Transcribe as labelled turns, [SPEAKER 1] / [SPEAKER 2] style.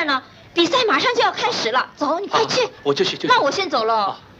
[SPEAKER 1] 儿呢？比赛马上就要开始了，走，你快去。
[SPEAKER 2] 我就去。
[SPEAKER 1] 那我先走了。